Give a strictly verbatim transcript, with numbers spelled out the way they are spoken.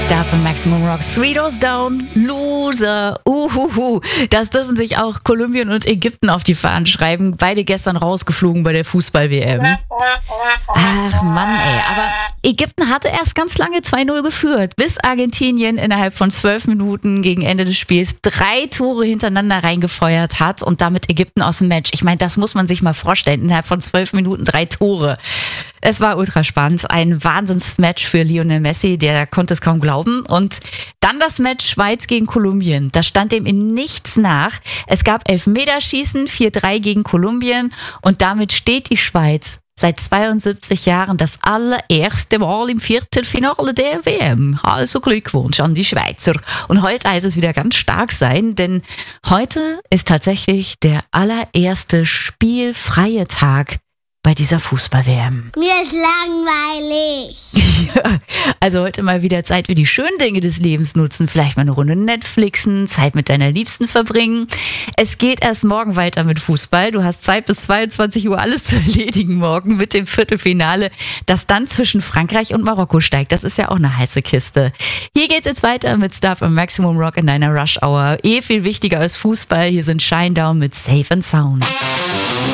Stuff von Maximum Rock. Three Doors Down, Loser, uhuhu. Das dürfen sich auch Kolumbien und Ägypten auf die Fahnen schreiben. Beide gestern rausgeflogen bei der Fußball-W M. Ach Mann, ey. Aber Ägypten hatte erst ganz lange zwei null geführt, bis Argentinien innerhalb von zwölf Minuten gegen Ende des Spiels drei Tore hintereinander reingefeuert hat und damit Ägypten aus dem Match. Ich meine, das muss man sich mal vorstellen. Innerhalb von zwölf Minuten drei Tore. Es war ultra spannend. Ein Wahnsinnsmatch für Lionel Messi, der konnte es kaum glauben. Und dann das Match Schweiz gegen Kolumbien. Das stand dem in nichts nach. Es gab Elfmeterschießen, vier drei gegen Kolumbien. Und damit steht die Schweiz seit zweiundsiebzig Jahren das allererste Mal im Viertelfinale der W M. Also Glückwunsch an die Schweizer. Und heute heißt es wieder ganz stark sein, denn heute ist tatsächlich der allererste spielfreie Tag bei dieser Fußball-W M. Mir ist langweilig. Ja, also heute mal wieder Zeit für die schönen Dinge des Lebens nutzen. Vielleicht mal eine Runde Netflixen, Zeit mit deiner Liebsten verbringen. Es geht erst morgen weiter mit Fußball. Du hast Zeit bis zweiundzwanzig Uhr alles zu erledigen morgen mit dem Viertelfinale, das dann zwischen Frankreich und Marokko steigt. Das ist ja auch eine heiße Kiste. Hier geht's jetzt weiter mit Stuff am Maximum Rock in deiner Rush Hour. Eh viel wichtiger als Fußball. Hier sind Shinedown mit Safe and Sound.